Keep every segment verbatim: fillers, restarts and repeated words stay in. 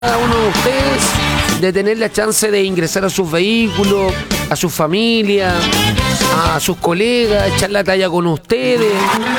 cada uno de ustedes de tener la chance de ingresar a sus vehículos, a su familia, a sus colegas, echar la talla con ustedes.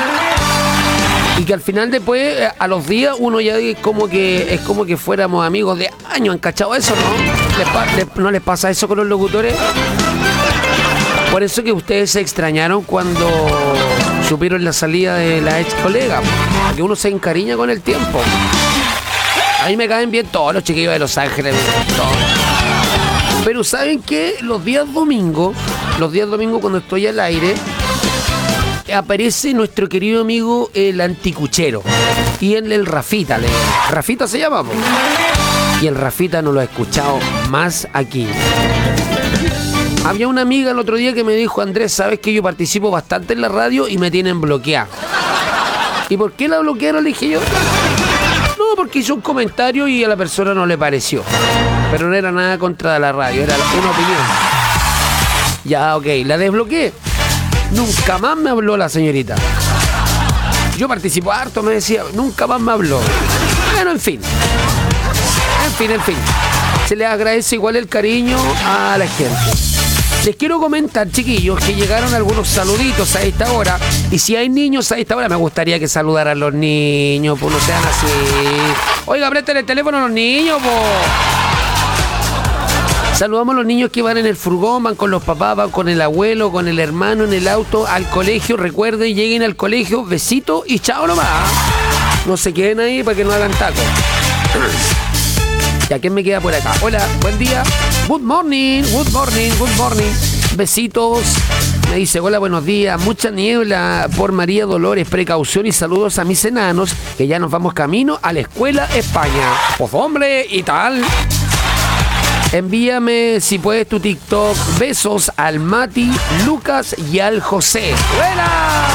Y que al final después, a los días, uno ya es como que es como que fuéramos amigos de años. ¿Han cachado eso, no? ¿Les pa- les- ¿No les pasa eso con los locutores? Por eso que ustedes se extrañaron cuando supieron la salida de la ex colega. Porque uno se encariña con el tiempo. A mí me caen bien todos los chiquillos de Los Ángeles. Todos. Pero ¿saben qué? Los días domingos, los días domingos cuando estoy al aire, aparece nuestro querido amigo el Anticuchero. Y él, el Rafita. Le, Rafita se llama, po. Y el Rafita no lo he escuchado más aquí. Había una amiga el otro día que me dijo: Andrés, sabes que yo participo bastante en la radio y me tienen bloqueado. ¿Y por qué la bloquearon? Le dije yo. No, porque hizo un comentario y a la persona no le pareció. Pero no era nada contra la radio, era una opinión. Ya, ok, la desbloqueé. Nunca más me habló la señorita. Yo participo harto, me decía, nunca más me habló. Bueno, en fin. En fin, en fin. Se les agradece igual el cariño a la gente. Les quiero comentar, chiquillos, que llegaron algunos saluditos a esta hora. Y si hay niños a esta hora, me gustaría que saludaran los niños, pues no sean así. Oiga, presten el teléfono a los niños, pues. Saludamos a los niños que van en el furgón, van con los papás, van con el abuelo, con el hermano en el auto, al colegio. Recuerden, lleguen al colegio, besito y chao nomás. No se queden ahí para que no hagan taco. ¿Y a quién me queda por acá? Hola, buen día. Good morning, good morning, good morning. Besitos. Me dice, hola, buenos días. Mucha niebla por María Dolores. Precaución y saludos a mis enanos, que ya nos vamos camino a la escuela España. Pues hombre, y tal. Envíame, si puedes, tu TikTok. Besos al Mati, Lucas y al José. ¡Buena!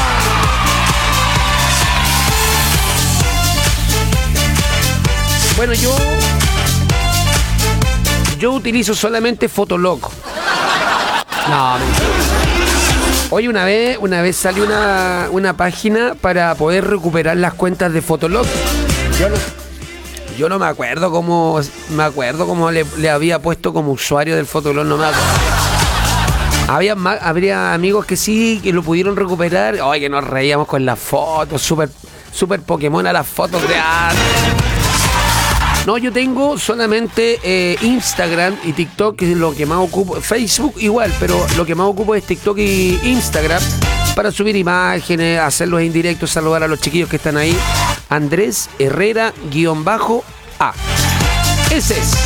Bueno, yo... Yo utilizo solamente Fotolog. No, mentira. Oye, una vez, una vez salió una, una página para poder recuperar las cuentas de Fotolog. Yo no, yo no me acuerdo cómo, me acuerdo cómo le, le había puesto como usuario del Fotolog, no me acuerdo. Había, habría amigos que sí, que lo pudieron recuperar. Ay, que nos reíamos con las fotos, súper, súper Pokémon a las fotos de antes. No, yo tengo solamente eh, Instagram y TikTok, que es lo que más ocupo. Facebook igual, pero lo que más ocupo es TikTok y Instagram para subir imágenes, hacerlos en directo, saludar a los chiquillos que están ahí. Andrés Herrera guión bajo A. Ese es.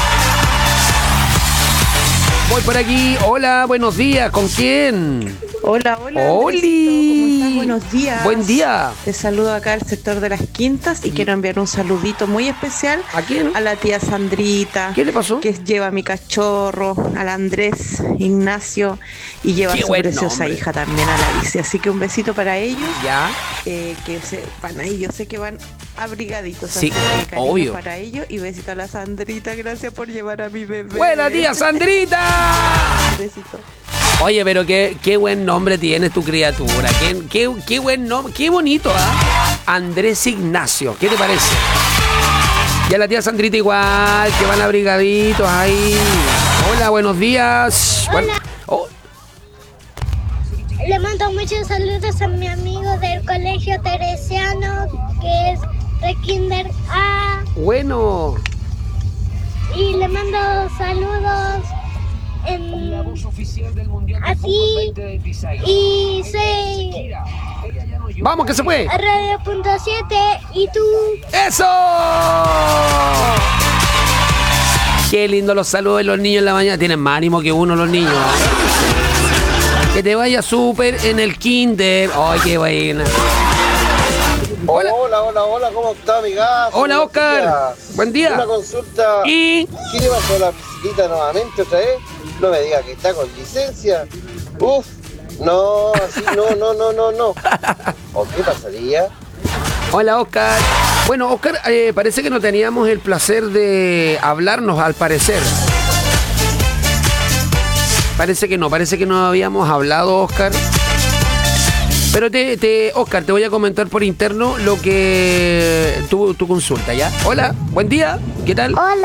Voy por aquí. Hola, buenos días. ¿Con quién? Hola, hola. ¡Oli! ¿Cómo estás? Buenos días. Buen día. Te saludo acá al sector de las Quintas y quiero enviar un saludito muy especial. ¿A quién? A la tía Sandrita. ¿Qué le pasó? Que lleva a mi cachorro, al Andrés Ignacio y lleva a Qué su buen preciosa nombre. hija también, a la Alicia. Así que un besito para ellos. Ya. Eh, que se van ahí, yo sé que van abrigaditos. Sí, así que cariño obvio. para ellos y besito a la Sandrita. Gracias por llevar a mi bebé. ¡Buena tía Sandrita! Besito. Oye, pero qué, qué buen nombre tiene tu criatura. Qué, qué, qué buen nombre, qué bonito, ¿ah? Andrés Ignacio, ¿qué te parece? Y a la tía Sandrita igual, que van abrigaditos ahí. Hola, buenos días. Hola. Bueno, oh, Le mando muchos saludos a mi amigo del colegio teresiano, que es de Kinder A. bueno. Y le mando saludos en, a ti y soy Vamos, que se puede. Radio Punto siete y tú. ¡Eso! Qué lindo los saludos de los niños en la mañana. Tienen más ánimo que uno los niños. Que te vaya súper en el kinder. ¡Ay, qué buena! Hola, hola, hola, hola, ¿cómo está, amiga? Hola, Oscar. Buen día. Una consulta. Y... ¿Qué le pasó a la visita nuevamente otra vez? No me diga que está con licencia. Uf, no, así no, no, no, no, no. ¿O qué pasaría? Hola, Oscar. Bueno, Oscar, eh, parece que no teníamos el placer de hablarnos, al parecer. Parece que no, parece que no habíamos hablado, Oscar. Pero te, te, Oscar, te voy a comentar por interno lo que tu, tu consulta, ¿ya? Hola, buen día, ¿qué tal? Hola.